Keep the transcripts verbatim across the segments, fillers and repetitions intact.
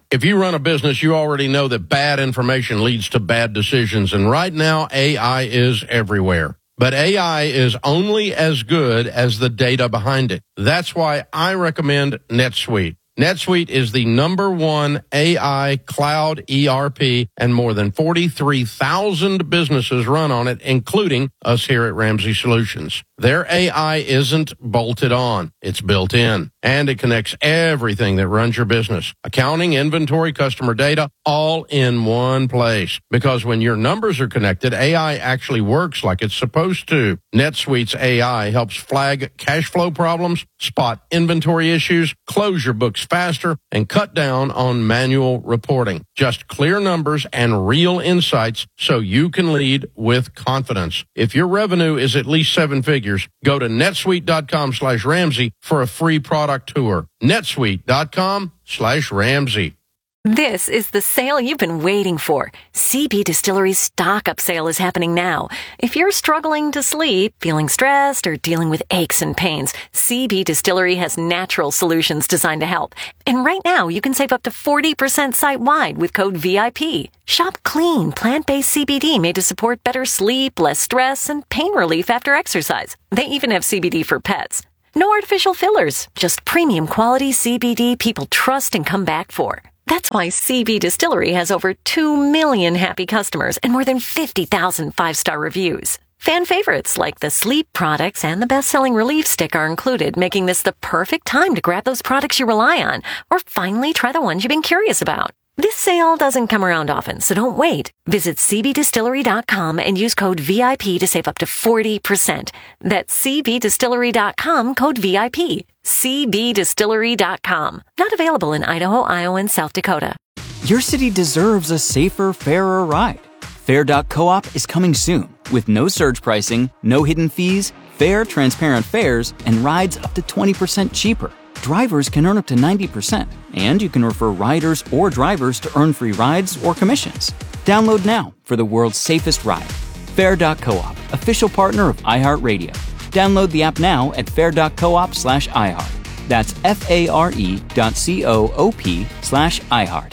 If you run a business, you already know that bad information leads to bad decisions. And right now, A I is everywhere. But A I is only as good as the data behind it. That's why I recommend NetSuite. NetSuite is the number one A I cloud E R P, and more than forty-three thousand businesses run on it, including us here at Ramsey Solutions. Their A I isn't bolted on. It's built in, and it connects everything that runs your business. Accounting, inventory, customer data, all in one place. Because when your numbers are connected, A I actually works like it's supposed to. NetSuite's A I helps flag cash flow problems, spot inventory issues, close your books faster, and cut down on manual reporting. Just clear numbers and real insights so you can lead with confidence. If your revenue is at least seven figures, go to netsuite.com slash Ramsey for a free product tour. netsuite.com slash Ramsey. This is the sale you've been waiting for. C B Distillery's stock-up sale is happening now. If you're struggling to sleep, feeling stressed, or dealing with aches and pains, C B Distillery has natural solutions designed to help. And right now, you can save up to forty percent site-wide with code V I P. Shop clean, plant-based C B D made to support better sleep, less stress, and pain relief after exercise. They even have C B D for pets. No artificial fillers, just premium quality C B D people trust and come back for. That's why C B Distillery has over two million happy customers and more than fifty thousand five-star reviews. Fan favorites like the sleep products and the best-selling relief stick are included, making this the perfect time to grab those products you rely on or finally try the ones you've been curious about. This sale doesn't come around often, so don't wait. Visit c b distillery dot com and use code V I P to save up to forty percent. That's c b distillery dot com, code V I P. c b distillery dot com. Not available in Idaho, Iowa, and South Dakota. Your city deserves a safer, fairer ride. Fair dot coop is coming soon with no surge pricing, no hidden fees, fair, transparent fares, and rides up to twenty percent cheaper. Drivers can earn up to ninety percent, and you can refer riders or drivers to earn free rides or commissions. Download now for the world's safest ride. Fair dot coop, official partner of iHeartRadio. Download the app now at fair dot coop slash iHeart. That's F-A-R-E dot C-O-O-P slash iHeart.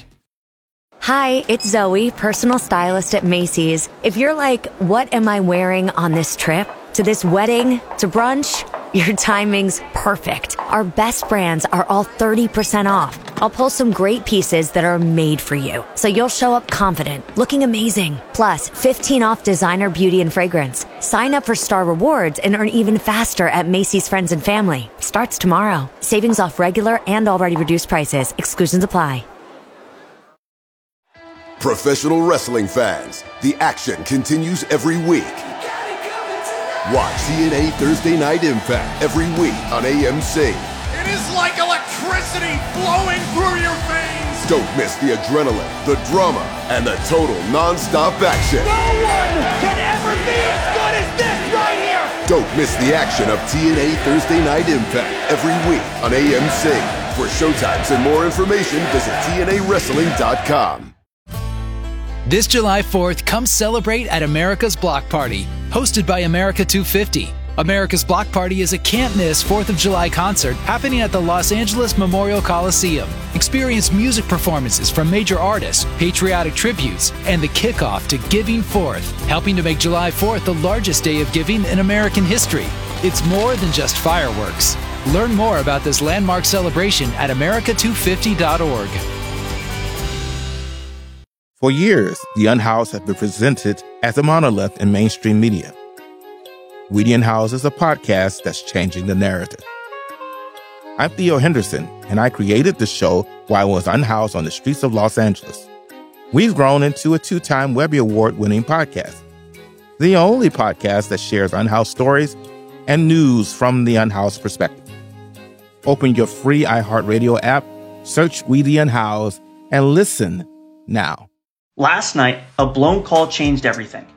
Hi, it's Zoe, personal stylist at Macy's. If you're like, what am I wearing on this trip? To this wedding? To brunch? Your timing's perfect. Our best brands are all thirty percent off. I'll pull some great pieces that are made for you, so you'll show up confident, looking amazing. Plus, fifteen off designer beauty and fragrance. Sign up for Star Rewards and earn even faster at Macy's Friends and Family. Starts tomorrow. Savings off regular and already reduced prices. Exclusions apply. Professional wrestling fans, the action continues every week. Watch T N A Thursday Night Impact every week on A M C. It is like electricity flowing through your veins. Don't miss the adrenaline, the drama, and the total non-stop action. No one can ever be as good as this right here. Don't miss the action of T N A Thursday Night Impact every week on A M C. For showtimes and more information, visit T N A wrestling dot com. This July fourth, come celebrate at America's Block Party, hosted by America two fifty. America's Block Party is a can't-miss fourth of July concert happening at the Los Angeles Memorial Coliseum. Experience music performances from major artists, patriotic tributes, and the kickoff to Giving Fourth, helping to make July fourth the largest day of giving in American history. It's more than just fireworks. Learn more about this landmark celebration at america two fifty dot org. For years, The Unhoused has been presented as a monolith in mainstream media. We the Unhoused is a podcast that's changing the narrative. I'm Theo Henderson, and I created the show while I was unhoused on the streets of Los Angeles. We've grown into a two-time Webby Award-winning podcast, the only podcast that shares unhoused stories and news from the unhoused perspective. Open your free iHeartRadio app, search We the Unhoused, and listen now. Last night, a blown call changed everything.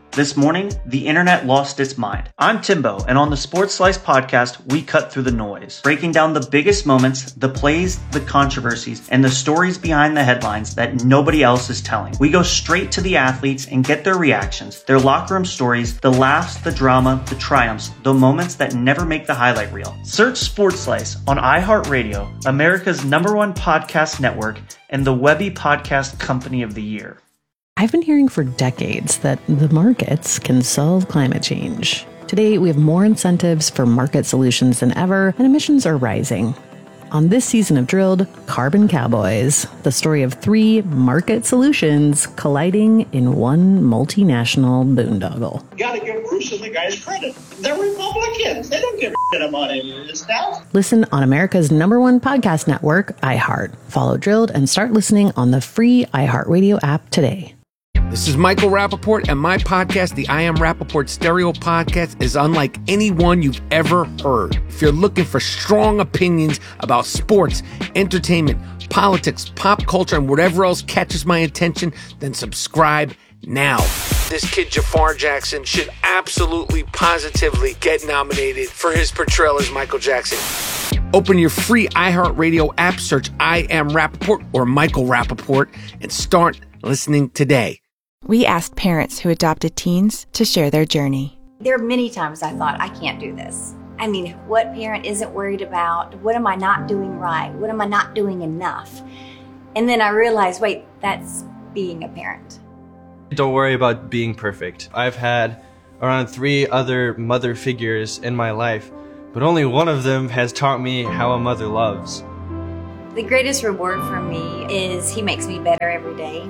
This morning, the internet lost its mind. I'm Timbo, and on the Sports Slice podcast, we cut through the noise, breaking down the biggest moments, the plays, the controversies, and the stories behind the headlines that nobody else is telling. We go straight to the athletes and get their reactions, their locker room stories, the laughs, the drama, the triumphs, the moments that never make the highlight reel. Search Sports Slice on iHeartRadio, America's number one podcast network, and the Webby Podcast Company of the Year. I've been hearing for decades that the markets can solve climate change. Today, we have more incentives for market solutions than ever, and emissions are rising. On this season of Drilled, Carbon Cowboys, the story of three market solutions colliding in one multinational boondoggle. You gotta give Bruce and the guys credit. They're Republicans. They don't give a shit about any of this stuff. Listen on America's number one podcast network, iHeart. Follow Drilled and start listening on the free iHeartRadio app today. This is Michael Rappaport, and my podcast, the I Am Rappaport Stereo Podcast, is unlike any one you've ever heard. If you're looking for strong opinions about sports, entertainment, politics, pop culture, and whatever else catches my attention, then subscribe now. This kid, Jafar Jackson, should absolutely, positively get nominated for his portrayal as Michael Jackson. Open your free iHeartRadio app, search I Am Rappaport or Michael Rappaport, and start listening today. We asked parents who adopted teens to share their journey. There are many times I thought, I can't do this. I mean, what parent isn't worried about, what am I not doing right? What am I not doing enough? And then I realized, wait, that's being a parent. Don't worry about being perfect. I've had around three other mother figures in my life, but only one of them has taught me how a mother loves. The greatest reward for me is he makes me better every day.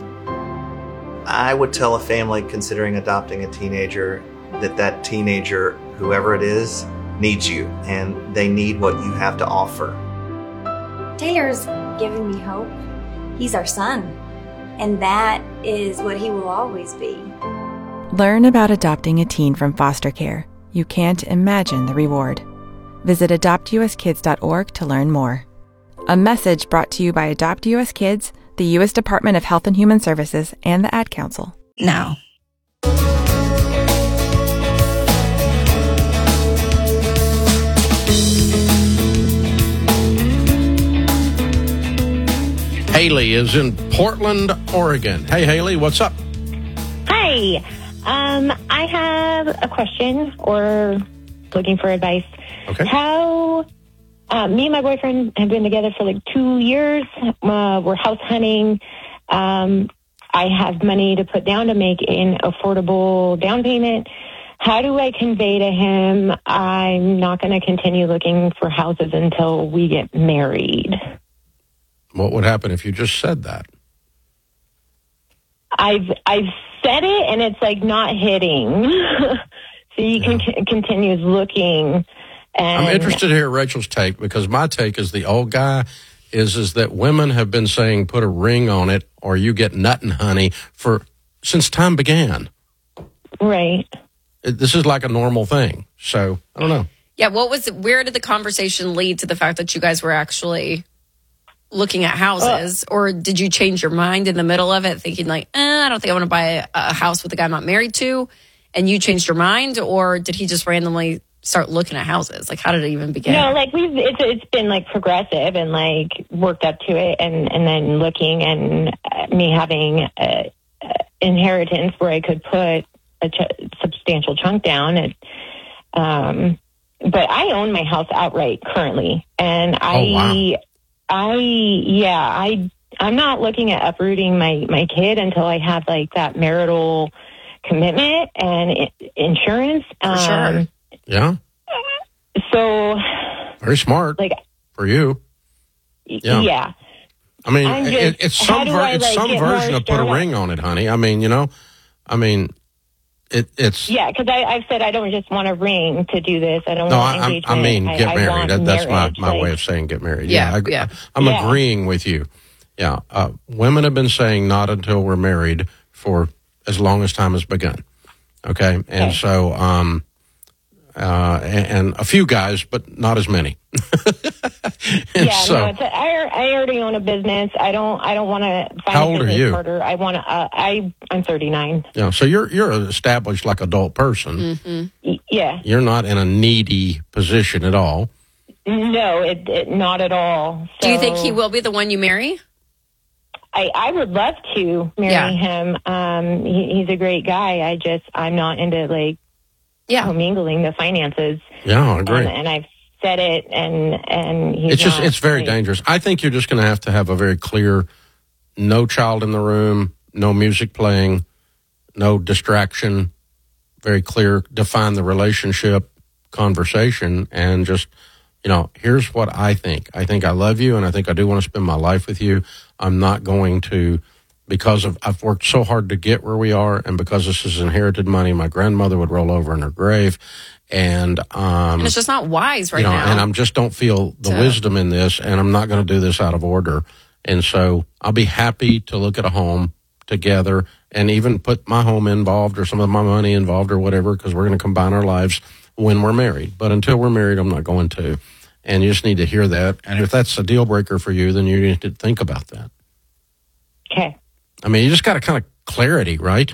I would tell a family considering adopting a teenager that that teenager, whoever it is, needs you, and they need what you have to offer. Taylor's giving me hope. He's our son, and that is what he will always be. Learn about adopting a teen from foster care. You can't imagine the reward. Visit adopt u s kids dot org to learn more. A message brought to you by Adopt U S Kids, the U S Department of Health and Human Services, and the Ad Council. Now. Haley is in Portland, Oregon. Hey, Haley, what's up? Hi. Um, I have a question or looking for advice. Okay. How... Uh, me and my boyfriend have been together for like two years. Uh, we're house hunting. Um, I have money to put down to make an affordable down payment. How do I convey to him I'm not going to continue looking for houses until we get married? What would happen if you just said that? I've I've said it, and it's like not hitting. So he yeah. con- continues looking. And I'm interested to hear Rachel's take, because my take as the old guy is is that women have been saying put a ring on it or you get nuttin', honey, for since time began. Right. It, this is like a normal thing. So, I don't know. Yeah, what was where did the conversation lead to the fact that you guys were actually looking at houses? Uh, or did you change your mind in the middle of it, thinking like, eh, I don't think I want to buy a, a house with a guy I'm not married to, and you changed your mind? Or did he just randomly start looking at houses? Like, how did it even begin? No, like we've it's it's been like progressive and like worked up to it, and and then looking and uh, me having a, a inheritance where I could put a ch- substantial chunk down. And um, but I own my house outright currently, and I oh, wow. I yeah I I'm not looking at uprooting my my kid until I have like that marital commitment and I- insurance. For um, sure. Yeah. So very smart, like for you. Yeah. yeah. I mean, just, it, it's some ver- I, it's like, some version of put a ring on it, honey. I mean, you know, I mean, it, it's yeah. Because I've said I don't just want a ring to do this. I don't no. want I, engagement. I mean, get I, married. I that, that's marriage, my, my like, way of saying get married. Yeah, I, yeah. I'm yeah. agreeing with you. Yeah, uh, women have been saying not until we're married for as long as time has begun. Okay, and okay. so um, uh, and, and a few guys, but not as many. yeah, so, no, it's a, I, I already own a business. I don't. I don't want to find How a old are business you? harder. I want to. Uh, I I'm thirty-nine. Yeah, so you're you're an established like adult person. Mm-hmm. Y- yeah. You're not in a needy position at all. No, it, it not at all. So, Do you think he will be the one you marry? I, I would love to marry Yeah. him. Um, he, he's a great guy. I just I'm not into like yeah. commingling the finances. Yeah, I agree. And, and I've said it, and and he's It's just not, it's very like, dangerous. I think you're just going to have to have a very clear, no child in the room, no music playing, no distraction. Very clear, define the relationship conversation, and just, you know, here's what I think. I think I love you, and I think I do want to spend my life with you. I'm not going to, because of I've worked so hard to get where we are, and because this is inherited money, my grandmother would roll over in her grave, and um, And it's just not wise right you know, now. and I'm just don't feel the to- wisdom in this, and I'm not going to do this out of order. And so I'll be happy to look at a home together, and even put my home involved or some of my money involved or whatever, because we're going to combine our lives when we're married. But until we're married, I'm not going to. And you just need to hear that. And if that's a deal breaker for you, then you need to think about that. Okay. I mean, you just got to kind of clarity, right?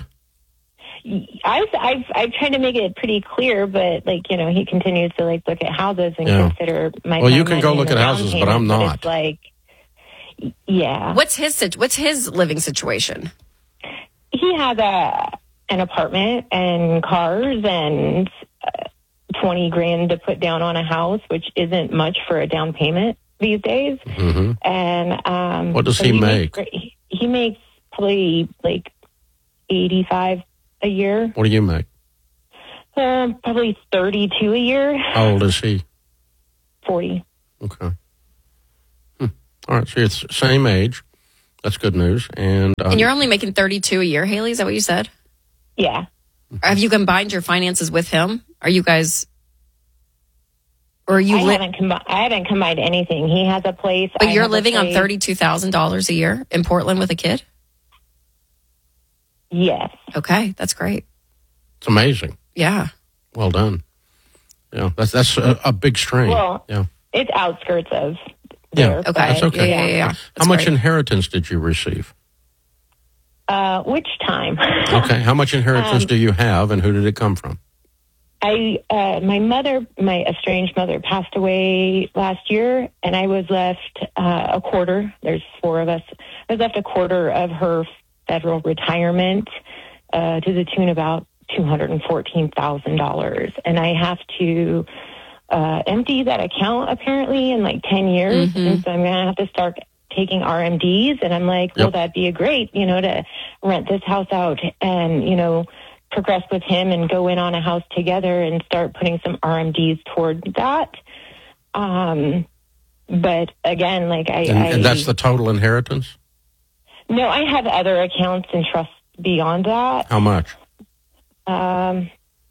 I've, I've I've tried to make it pretty clear, but like you know, he continues to like look at houses and Yeah. consider my. Well, you time can go money look and at the down houses, but I'm payment, not. It's like, yeah, What's his sit- What's his living situation? he has a an apartment and cars and uh, twenty grand to put down on a house, which isn't much for a down payment these days. Mm-hmm. And um, What does so he makes make? great- He, he makes probably like eighty five a year. What do you make? Uh, probably thirty two a year. How old is he? Forty. Okay. Hmm. All right, so it's the same age. That's good news. And, um, And you're only making thirty-two a year, Haley. Is that what you said? Yeah. Have you combined your finances with him? Are you guys? Or are you? I Li- haven't combi- I haven't combined anything. He has a place. but I you're have a living on place. thirty-two thousand dollars a year in Portland with a kid. Yes. Okay, that's great. it's amazing. Yeah. Well done. Yeah, that's that's a, a big strain. Well, yeah. It's outskirts of. Yeah, there, Okay. that's okay. Yeah, yeah, yeah. How That's much great. inheritance did you receive? Uh, which time? Okay, how much inheritance Um, do you have, and who did it come from? I uh, my mother, my estranged mother, passed away last year, and I was left uh, a quarter. There's four of us. I was left a quarter of her federal retirement uh, to the tune of about two hundred and fourteen thousand dollars, and I have to uh, empty that account apparently in like ten years, Mhm. and so I'm gonna have to start taking R M Ds. And I'm like, well, Yep. that'd be a great, you know, to rent this house out and you know. progress with him and go in on a house together and start putting some R M Ds toward that. Um, but again, like I, And, I and that's the total inheritance? no, I have other accounts and trusts beyond that. How much? Um,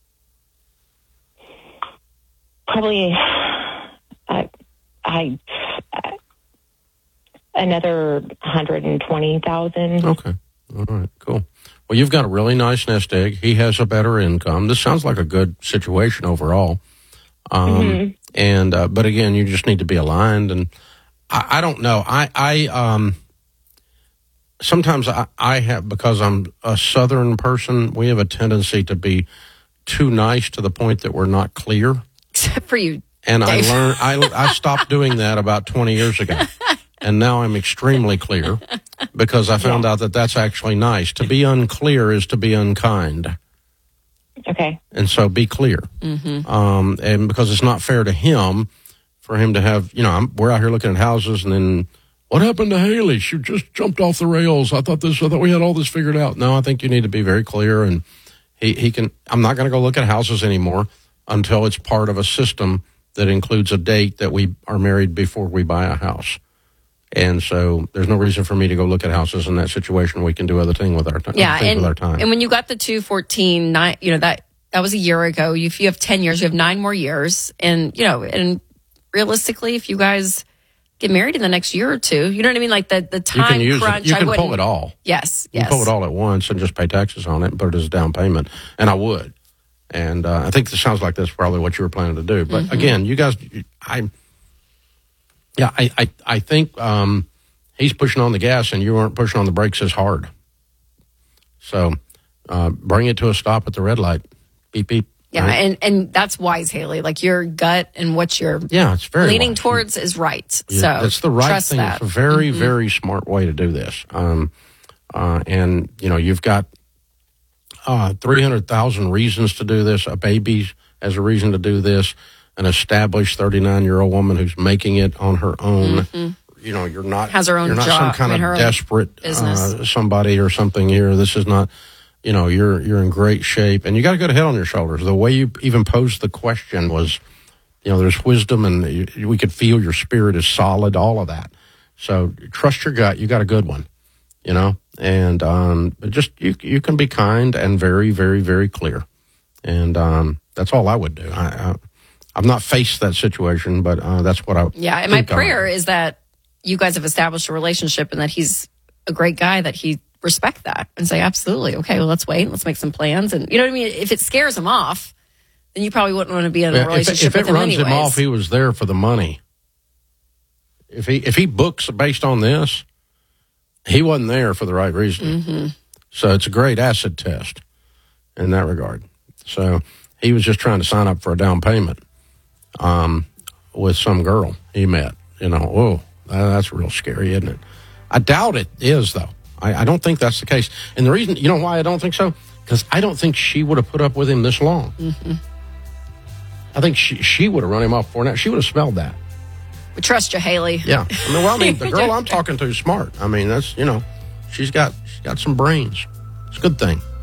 probably, uh, I, uh, another one hundred and twenty thousand. Okay. All right, cool. Well, you've got a really nice nest egg. He has a better income. This sounds like a good situation overall. Um, Mhm. And uh, but again, you just need to be aligned. And I, I don't know. I I um sometimes I, I have, because I'm a Southern person, we have a tendency to be too nice to the point that we're not clear. Except for you. And I Dave. learned I I stopped doing that about twenty years ago. And now I'm extremely clear because I found out that that's actually nice. To be unclear is to be unkind. Okay. And so be clear. Mm-hmm. Um, and because it's not fair to him for him to have, you know, I'm, we're out here looking at houses and then what happened to Haley? She just jumped off the rails. I thought this, I thought we had all this figured out. No, I think you need to be very clear. And he, he can, I'm not going to go look at houses anymore until it's part of a system that includes a date that we are married before we buy a house. And so there's no reason for me to go look at houses in that situation. We can do other thing with our time. Yeah, things and, with our time. and when you got the two fourteen, nine, you know that that was a year ago. If you have ten years, you have nine more years, and you know, and realistically, if you guys get married in the next year or two, you know what I mean? Like the the you time can use crunch. it. You I can wouldn't- pull it all. Yes, You yes. can pull it all at once and just pay taxes on it and put it as a down payment. And I would. And uh, I think this sounds like that's probably what you were planning to do. But mm-hmm. again, you guys, I, yeah, I, I, I think um, he's pushing on the gas and you weren't pushing on the brakes as hard. So uh, bring it to a stop at the red light. Beep, beep. Yeah, right? and, and that's wise, Haley. Like your gut and what you're yeah, it's very leaning wise. towards is right. Yeah, so it's the right trust thing. That. It's a very, mm-hmm. very smart way to do this. Um, uh, and, you know, you've got uh, three hundred thousand reasons to do this. A baby as a reason to do this. An established thirty-nine-year-old woman who's making it on her own. Mm-hmm. You know, you're not, has her own you're not job, some kind I mean, of desperate uh, somebody or something here. This is not, you know, you're you're in great shape, and you got a good head on your shoulders. The way you even posed the question was, you know, there's wisdom, and you, we could feel your spirit is solid, all of that. So trust your gut. You got a good one, you know, and um, just you you can be kind and very, very, very clear, and um, that's all I would do. I, I, I've not faced that situation, but uh, that's what I yeah. And my prayer is that you guys have established a relationship and that he's a great guy, that he respect that and say, absolutely. Okay, well, let's wait. Let's make some plans. And you know what I mean? If it scares him off, then you probably wouldn't want to be in a yeah, relationship if, if with him it runs anyways. him off, he was there for the money. If he, if he books based on this, he wasn't there for the right reason. Mm-hmm. So it's a great acid test in that regard. So he was just trying to sign up for a down payment um, with some girl he met. You know, whoa, that's real scary, isn't it? I doubt it is, though. I, I don't think that's the case. And the reason, you know why I don't think so? Because I don't think she would have put up with him this long. Mm-hmm. I think she, she would have run him off for now. She would have smelled that. We trust you, Haley. Yeah. I mean, well, I mean, the girl I'm talking to is smart. I mean, that's, you know, she's got she's got some brains. It's a good thing.